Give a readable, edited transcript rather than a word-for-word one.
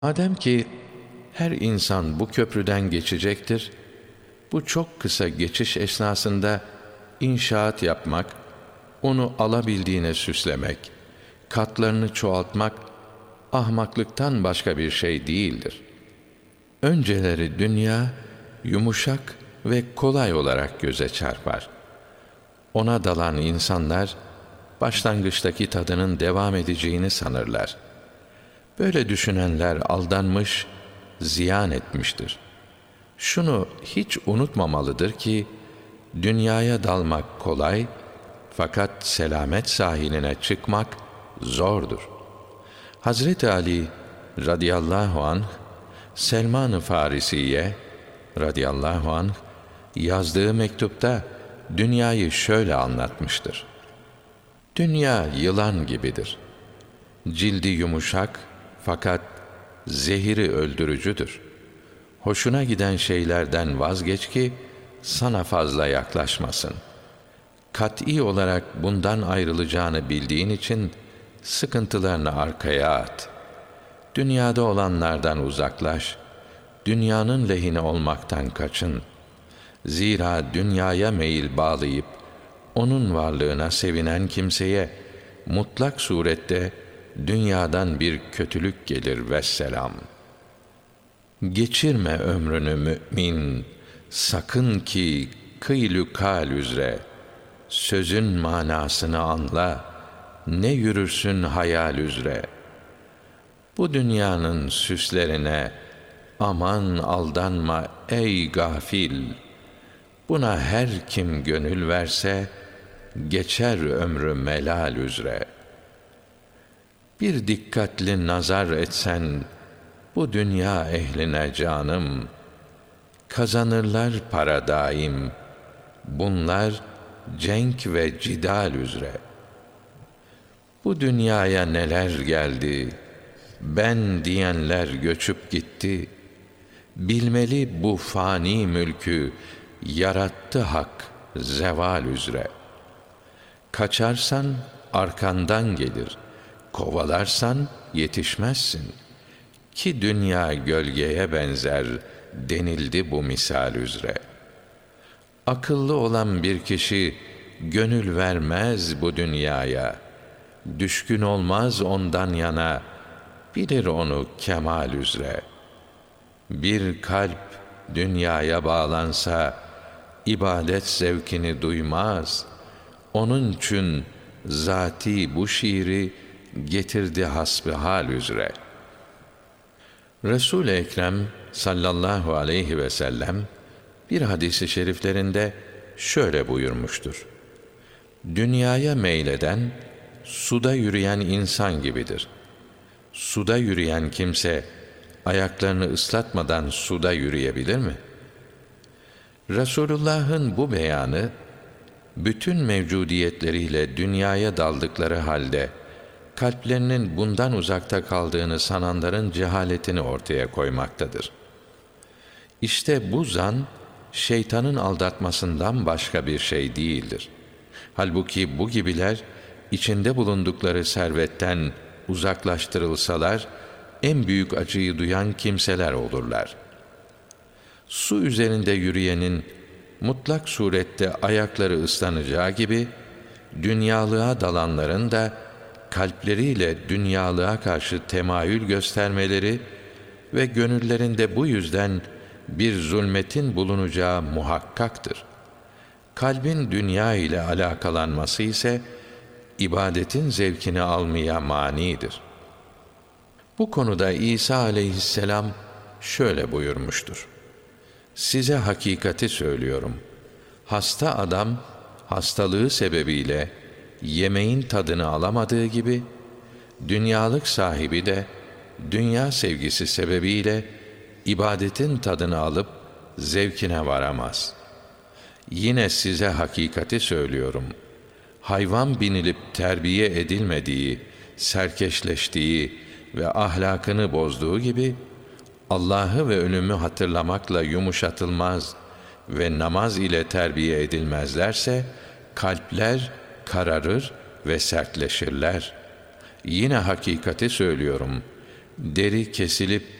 Madem ki her insan bu köprüden geçecektir, bu çok kısa geçiş esnasında inşaat yapmak, onu alabildiğine süslemek, katlarını çoğaltmak ahmaklıktan başka bir şey değildir. Önceleri dünya yumuşak ve kolay olarak göze çarpar. Ona dalan insanlar başlangıçtaki tadının devam edeceğini sanırlar. Böyle düşünenler aldanmış, ziyan etmiştir. Şunu hiç unutmamalıdır ki, dünyaya dalmak kolay, fakat selamet sahiline çıkmak zordur. Hazreti Ali radıyallahu anh, Selman-ı Farisi'ye radıyallahu anh yazdığı mektupta dünyayı şöyle anlatmıştır. Dünya yılan gibidir. Cildi yumuşak fakat zehiri öldürücüdür. Hoşuna giden şeylerden vazgeç ki sana fazla yaklaşmasın. Kat'î olarak bundan ayrılacağını bildiğin için sıkıntılarını arkaya at. Dünyada olanlardan uzaklaş. Dünyanın lehine olmaktan kaçın. Zira dünyaya meyil bağlayıp onun varlığına sevinen kimseye mutlak surette dünyadan bir kötülük gelir vesselam. Geçirme ömrünü mümin, sakın ki kıylü kal üzere. Sözün manasını anla, ne yürürsün hayal üzere. Bu dünyanın süslerine aman aldanma ey gafil. Buna her kim gönül verse, geçer ömrü melal üzere. Bir dikkatli nazar etsen, bu dünya ehline canım, kazanırlar para daim, bunlar cenk ve cidal üzere. Bu dünyaya neler geldi, ben diyenler göçüp gitti, bilmeli bu fani mülkü, yarattı hak zeval üzere. Kaçarsan arkandan gelir, kovalarsan yetişmezsin. Ki dünya gölgeye benzer denildi bu misal üzere. Akıllı olan bir kişi gönül vermez bu dünyaya. Düşkün olmaz ondan yana, bilir onu kemal üzere. Bir kalp dünyaya bağlansa, ibadet zevkini duymaz. Onun için zati bu şiiri getirdi hasbihal üzere. Resul-i Ekrem sallallahu aleyhi ve sellem bir hadis-i şeriflerinde şöyle buyurmuştur. Dünyaya meyleden suda yürüyen insan gibidir. Suda yürüyen kimse ayaklarını ıslatmadan suda yürüyebilir mi? Resulullah'ın bu beyanı bütün mevcudiyetleriyle dünyaya daldıkları halde kalplerinin bundan uzakta kaldığını sananların cehaletini ortaya koymaktadır. İşte bu zan, şeytanın aldatmasından başka bir şey değildir. Halbuki bu gibiler, içinde bulundukları servetten uzaklaştırılsalar, en büyük acıyı duyan kimseler olurlar. Su üzerinde yürüyenin, mutlak surette ayakları ıslanacağı gibi, dünyalığa dalanların da, kalpleriyle dünyalığa karşı temayül göstermeleri ve gönüllerinde bu yüzden bir zulmetin bulunacağı muhakkaktır. Kalbin dünya ile alakalanması ise ibadetin zevkini almaya manidir. Bu konuda İsa aleyhisselam şöyle buyurmuştur. Size hakikati söylüyorum. Hasta adam hastalığı sebebiyle yemeğin tadını alamadığı gibi, dünyalık sahibi de dünya sevgisi sebebiyle ibadetin tadını alıp zevkine varamaz. Yine size hakikati söylüyorum. Hayvan binilip terbiye edilmediği, serkeşleştiği ve ahlakını bozduğu gibi, Allah'ı ve ölümü hatırlamakla yumuşatılmaz ve namaz ile terbiye edilmezlerse, kalpler kararır ve sertleşirler. Yine hakikati söylüyorum. deri kesilip